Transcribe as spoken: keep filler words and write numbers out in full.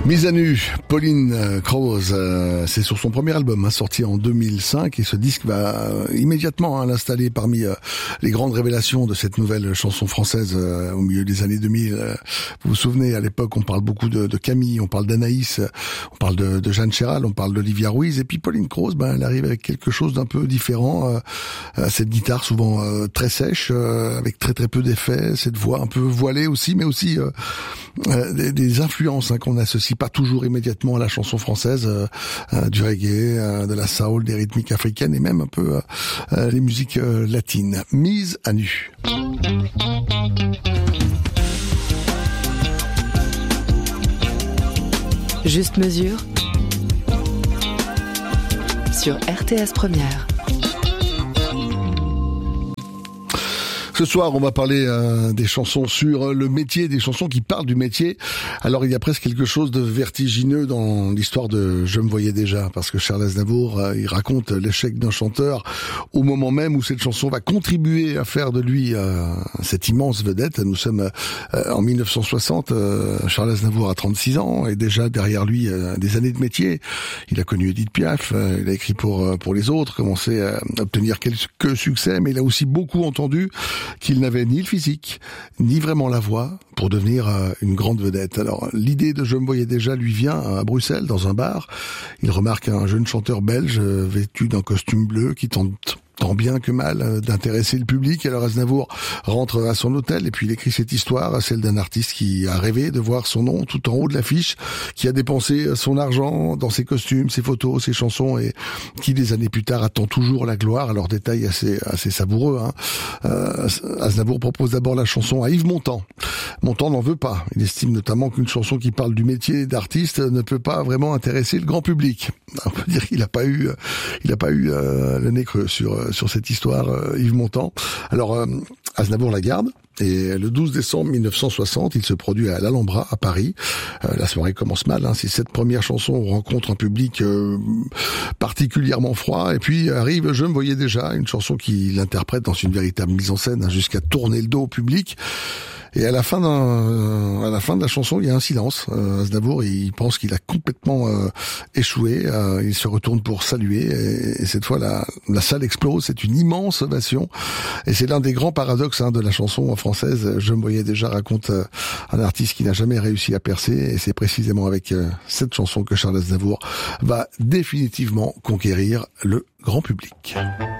Mise à nu, Pauline Croze, euh, c'est sur son premier album, hein, sorti en deux mille cinq, et ce disque va euh, immédiatement hein, l'installer parmi euh, les grandes révélations de cette nouvelle chanson française euh, au milieu des années deux mille. Euh, vous vous souvenez, à l'époque, on parle beaucoup de, de Camille, on parle d'Anaïs, on parle de, de Jeanne Chéral, on parle d'Olivia Ruiz, et puis Pauline Croze, ben, elle arrive avec quelque chose d'un peu différent, euh, cette guitare souvent euh, très sèche, euh, avec très très peu d'effets, cette voix un peu voilée aussi, mais aussi euh, euh, des, des influences hein, qu'on associe pas toujours immédiatement à la chanson française, euh, euh, du reggae, euh, de la soul, des rythmiques africaines et même un peu euh, euh, les musiques euh, latines. Mise à nu. Juste mesure sur R T S Première. Ce soir, on va parler euh, des chansons sur le métier, des chansons qui parlent du métier. Alors, il y a presque quelque chose de vertigineux dans l'histoire de Je me voyais déjà, parce que Charles Aznavour, euh, il raconte l'échec d'un chanteur au moment même où cette chanson va contribuer à faire de lui euh, cette immense vedette. Nous sommes euh, en mille neuf cent soixante, euh, Charles Aznavour a trente-six ans et déjà derrière lui euh, des années de métier. Il a connu Edith Piaf, euh, il a écrit pour pour les autres, commencé à obtenir quelques succès, mais il a aussi beaucoup entendu qu'il n'avait ni le physique, ni vraiment la voix pour devenir euh, une grande vedette. Alors, l'idée de Je me voyais déjà lui vient à Bruxelles, dans un bar. Il remarque un jeune chanteur belge euh, vêtu d'un costume bleu qui tente tant bien que mal d'intéresser le public. Alors Aznavour rentre à son hôtel et puis il écrit cette histoire, celle d'un artiste qui a rêvé de voir son nom tout en haut de l'affiche, qui a dépensé son argent dans ses costumes, ses photos, ses chansons et qui des années plus tard attend toujours la gloire. Alors détail assez assez savoureux. Hein. Euh, Aznavour propose d'abord la chanson à Yves Montand. Montand n'en veut pas. Il estime notamment qu'une chanson qui parle du métier d'artiste ne peut pas vraiment intéresser le grand public. On peut dire qu'il n'a pas eu, il n'a pas eu euh, le nez creux sur sur cette histoire, euh, Yves Montand. Alors euh, Aznavour la garde. Et le douze décembre mille neuf cent soixante, il se produit à l'Alhambra, à Paris. Euh, la soirée commence mal. Hein. C'est cette première chanson où on rencontre un public euh, particulièrement froid. Et puis arrive Je me voyais déjà, une chanson qu'il interprète dans une véritable mise en scène, hein, jusqu'à tourner le dos au public. Et à la fin d'un, à la fin de la chanson, il y a un silence. Euh, Aznavour, il pense qu'il a complètement euh, échoué. Euh, il se retourne pour saluer. Et, et cette fois, la, la salle explose. C'est une immense ovation. Et c'est l'un des grands paradoxes hein, de la chanson française. Je me voyais déjà raconte euh, un artiste qui n'a jamais réussi à percer. Et c'est précisément avec euh, cette chanson que Charles Aznavour va définitivement conquérir le grand public.